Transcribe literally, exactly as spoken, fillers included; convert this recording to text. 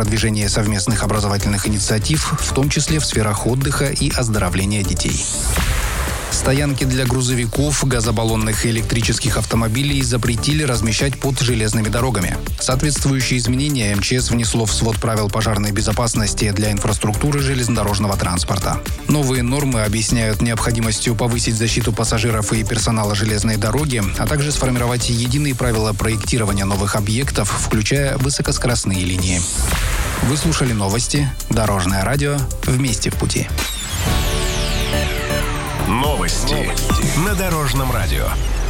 продвижение совместных образовательных инициатив, в том числе в сферах отдыха и оздоровления детей. Стоянки для грузовиков, газобаллонных и электрических автомобилей запретили размещать под железными дорогами. Соответствующие изменения эм че эс внесло в свод правил пожарной безопасности для инфраструктуры железнодорожного транспорта. Новые нормы объясняют необходимостью повысить защиту пассажиров и персонала железной дороги, а также сформировать единые правила проектирования новых объектов, включая высокоскоростные линии. Вы слушали новости. Дорожное радио. Вместе в пути. Новости на Дорожном радио.